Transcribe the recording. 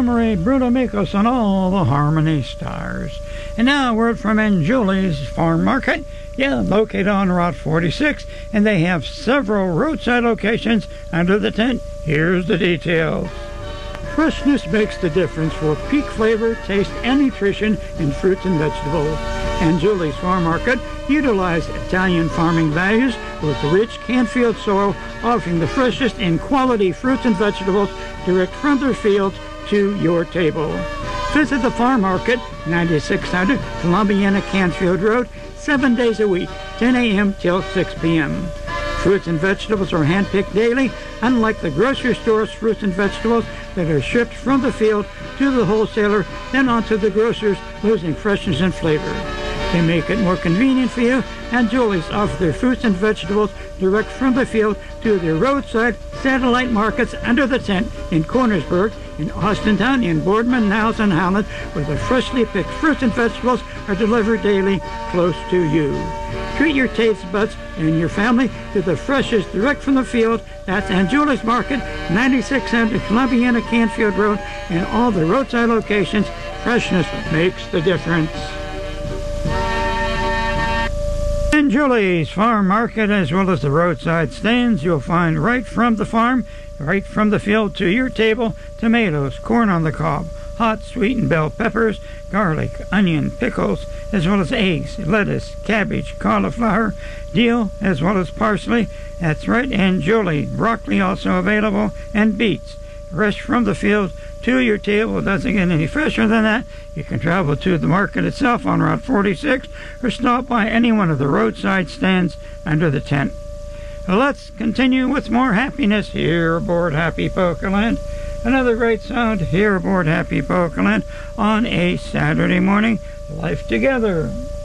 Montgomery, Bruno Mikos, and all the Harmony Stars. And now a word from Julie's Farm Market. Yeah, located on Route 46, and they have several roadside locations under the tent. Here's the details. Freshness makes the difference for peak flavor, taste, and nutrition in fruits and vegetables. And Julie's Farm Market utilize Italian farming values with rich Canfield soil, offering the freshest and quality fruits and vegetables direct from their fields to your table. Visit the Farm Market, 9600 Columbiana Canfield Road, 7 days a week, 10 a.m. till 6 p.m. Fruits and vegetables are hand-picked daily, unlike the grocery store's fruits and vegetables that are shipped from the field to the wholesaler, then on to the grocers, losing freshness and flavor. They make it more convenient for you, and Julie's offer their fruits and vegetables direct from the field to their roadside satellite markets under the tent in Cornersburg, in Austintown, in Boardman, Niles, and Howland, where the freshly picked fruits and vegetables are delivered daily close to you. Treat your taste buds and your family to the freshest direct from the field. That's Aunt Julie's Market, 9600 Columbiana Canfield Road, and all the roadside locations. Freshness makes the difference. In Julie's Farm Market, as well as the roadside stands, you'll find right from the farm, right from the field to your table, tomatoes, corn on the cob, hot, sweet, and bell peppers, garlic, onion, pickles, as well as eggs, lettuce, cabbage, cauliflower, dill, as well as parsley. That's right, and Julie. Broccoli also available, and beets. Fresh from the field to your table. It doesn't get any fresher than that. You can travel to the market itself on Route 46 or stop by any one of the roadside stands under the tent. Let's continue with more happiness here aboard Happy Pokeland. Another great sound here aboard Happy Pokeland on a Saturday morning. Life together.